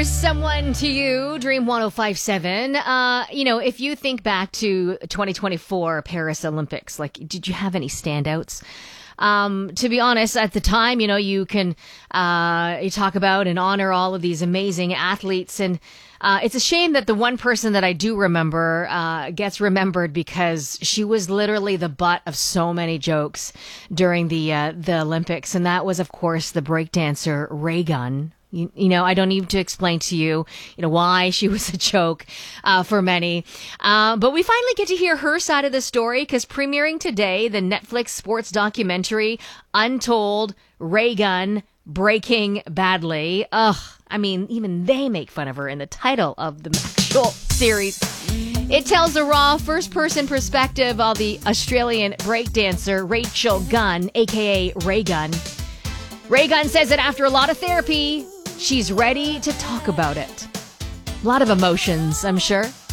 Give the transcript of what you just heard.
Someone to You, Dream 1057. If you think back to 2024 Paris Olympics, did you have any standouts? To be honest, at the time, you can you talk about and honor all of these amazing athletes, and it's a shame that the one person that I do remember gets remembered because she was literally the butt of so many jokes during the Olympics, and that was, of course, the breakdancer Ray Gunn. I don't need to explain to you, why she was a joke for many. But we finally get to hear her side of the story because premiering today, the Netflix sports documentary, Untold, Ray Gunn, Breaking Badly. Even they make fun of her in the title of the actual series. It tells the raw first-person perspective of the Australian breakdancer Rachel Gunn, a.k.a. Ray Gunn. Ray Gunn says that after a lot of therapy, she's ready to talk about it. A lot of emotions, I'm sure.